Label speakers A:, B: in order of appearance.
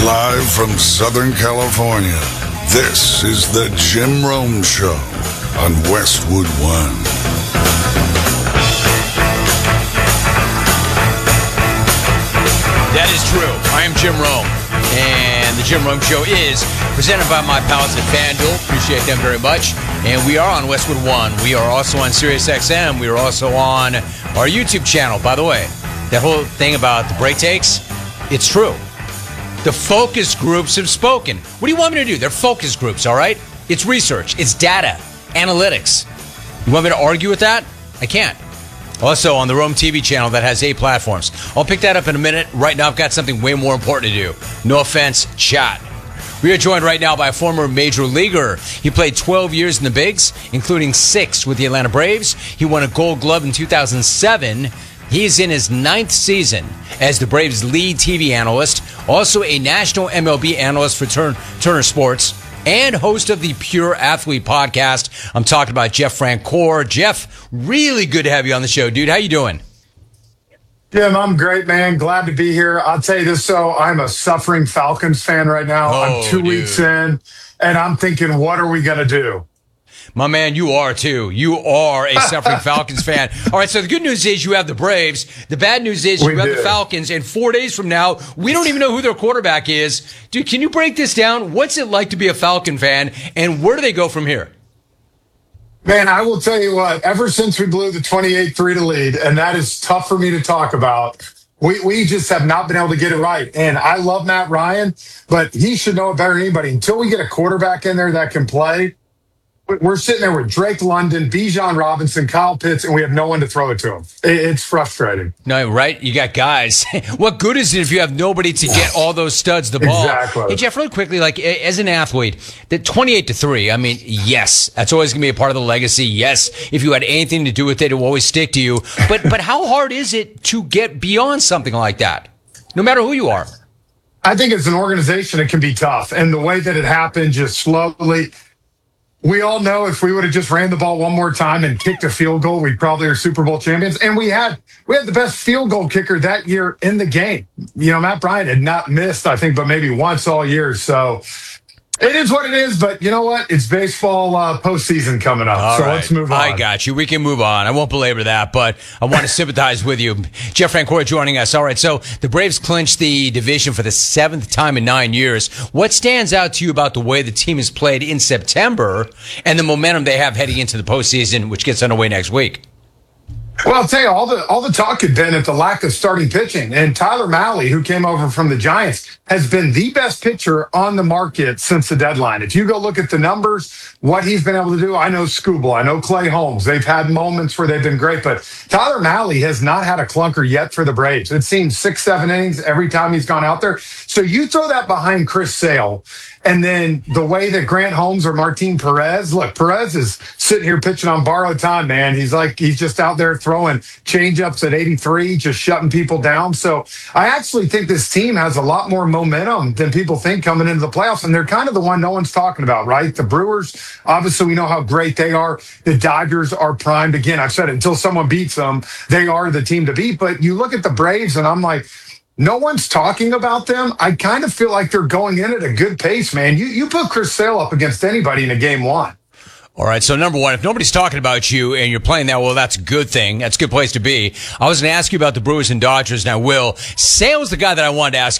A: Live from Southern California, this is the Jim Rome Show on Westwood One.
B: That is true. I am Jim Rome, and the Jim Rome Show is presented by my pals at FanDuel. Appreciate them very much. And we are on Westwood One. We are also on SiriusXM. We are also on our YouTube channel. By the way, that whole thing about the break takes, it's true. The focus groups have spoken. What do you want me to do? They're focus groups, all right? It's research. It's data. Analytics. You want me to argue with that? I can't. Also on the Rome TV channel that has 8 platforms. I'll pick that up in a minute. Right now I've got something way more important to do. No offense, chat. We are joined right now by a former major leaguer. He played 12 years in the bigs, including 6 with the Atlanta Braves. He won a Gold Glove in 2007. He's in his 9th season as the Braves' lead TV analyst, also a national MLB analyst for Turner Sports, and host of the Pure Athlete podcast. I'm talking about Jeff Francoeur. Jeff, really good to have you on the show, dude. How you doing?
C: Jim, I'm great, man. Glad to be here. I'll tell you this, so I'm a suffering Falcons fan right now. I'm 2 weeks in, and I'm thinking, what are we going to do?
B: My man, you are too. You are a suffering Falcons fan. All right, so the good news is you have the Braves. The bad news is you have the Falcons. And 4 days from now, we don't even know who their quarterback is. Dude, can you break this down? What's it like to be a Falcon fan, and where do they go from here?
C: Man, I will tell you what, ever since we blew the 28-3 lead, and that is tough for me to talk about, we just have not been able to get it right. And I love Matt Ryan, but he should know it better than anybody. Until we get a quarterback in there that can play, we're sitting there with Drake London, Bijan Robinson, Kyle Pitts, and we have no one to throw it to him. It's frustrating.
B: No, right? You got guys. What good is it if you have nobody to get all those studs the ball?
C: Exactly.
B: Hey, Jeff, really quickly, like as an athlete, the 28-3, I mean, yes, that's always going to be a part of the legacy. Yes, if you had anything to do with it, it will always stick to you. But how hard is it to get beyond something like that, no matter who you are?
C: I think as an organization, it can be tough. And the way that it happened, just slowly. We all know if we would have just ran the ball one more time and kicked a field goal, we probably are Super Bowl champions. And we had the best field goal kicker that year in the game. You know, Matt Bryant had not missed, I think, but maybe once all year. So it is what it is. But you know what? It's baseball postseason coming up.
B: All
C: so
B: right.
C: let's move on.
B: I got you. We can move on. I won't belabor that, but I want to sympathize with you. Jeff Francoeur joining us. All right. So the Braves clinched the division for the 7th time in 9 years. What stands out to you about the way the team has played in September and the momentum they have heading into the postseason, which gets underway next week?
C: Well, I'll tell you, all the talk had been at the lack of starting pitching. And Tyler Mahle, who came over from the Giants, has been the best pitcher on the market since the deadline. If you go look at the numbers, what he's been able to do, I know Skubal, I know Clay Holmes. They've had moments where they've been great, but Tyler Mahle has not had a clunker yet for the Braves. It seems 6-7 innings every time he's gone out there. So you throw that behind Chris Sale, and then the way that Grant Holmes or Martin Perez, look, Perez is sitting here pitching on borrowed time, man. He's just out there throwing changeups at 83, just shutting people down. So I actually think this team has a lot more momentum than people think coming into the playoffs. And they're kind of the one no one's talking about, right? The Brewers, obviously we know how great they are. The Dodgers are primed. Again, I've said it, until someone beats them, they are the team to beat. But you look at the Braves and I'm like, no one's talking about them. I kind of feel like they're going in at a good pace, man. You put Chris Sale up against anybody in a game one.
B: All right, so number one, if nobody's talking about you and you're playing that well, that's a good thing. That's a good place to be. I was going to ask you about the Brewers and Dodgers, and I will. Sale's the guy that I wanted to ask